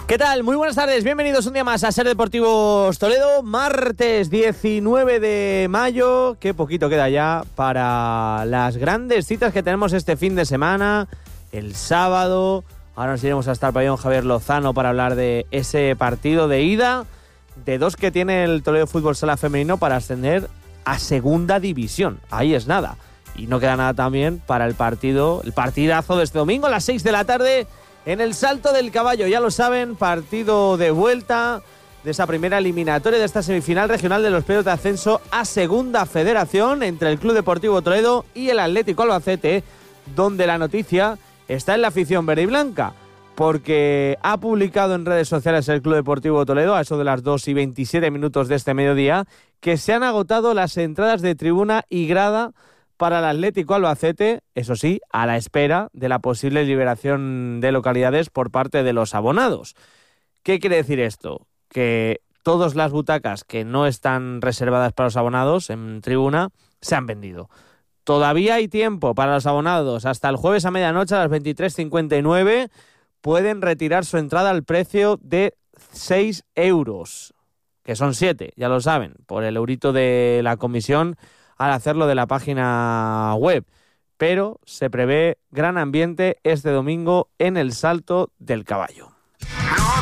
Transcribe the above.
¿Qué tal? Muy buenas tardes, bienvenidos un día más a Ser Deportivos Toledo, martes 19 de mayo, qué poquito queda ya para las grandes citas que tenemos este fin de semana, el sábado. Ahora nos iremos hasta el pabellón Javier Lozano para hablar de ese partido de ida, de dos que tiene el Toledo Fútbol Sala Femenino para ascender a segunda división, ahí es nada. Y no queda nada también para el partidazo de este domingo a las 6 de la tarde, en el Salto del Caballo. Ya lo saben, partido de vuelta de esa primera eliminatoria de esta semifinal regional de los playoffs de ascenso a Segunda Federación entre el Club Deportivo Toledo y el Atlético Albacete, donde la noticia está en la afición verde y blanca, porque ha publicado en redes sociales el Club Deportivo Toledo, a eso de las 2:27 de este mediodía, que se han agotado las entradas de tribuna y grada para el Atlético Albacete, eso sí, a la espera de la posible liberación de localidades por parte de los abonados. ¿Qué quiere decir esto? Que todas las butacas que no están reservadas para los abonados en tribuna se han vendido. Todavía hay tiempo para los abonados. Hasta el jueves a medianoche, a las 23:59, pueden retirar su entrada al precio de 6 euros, que son 7, ya lo saben, por el eurito de la comisión al hacerlo de la página web. Pero se prevé gran ambiente este domingo en el Salto del Caballo.